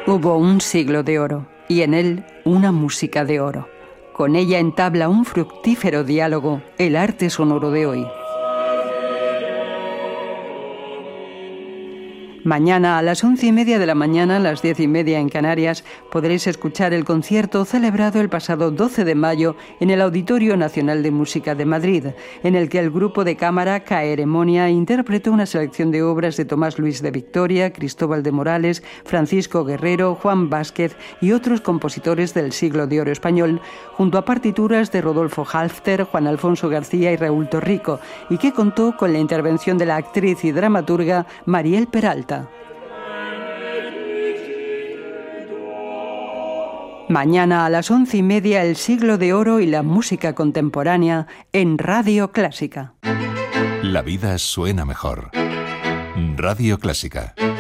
Hubo un siglo de oro, y en él una música de oro. Con ella entabla un fructífero diálogo el arte sonoro de hoy. Mañana a las 11:30 de la mañana, a las 10:30 en Canarias, podréis escuchar el concierto celebrado el pasado 12 de mayo en el Auditorio Nacional de Música de Madrid, en el que el grupo de cámara Caeremonia interpretó una selección de obras de Tomás Luis de Victoria, Cristóbal de Morales, Francisco Guerrero, Juan Vázquez y otros compositores del siglo de oro español, junto a partituras de Rodolfo Halfter, Juan Alfonso García y Raúl Torrico, y que contó con la intervención de la actriz y dramaturga Mariel Peralta. Mañana a las 11:30 el siglo de oro y la música contemporánea en Radio Clásica. La vida suena mejor. Radio Clásica.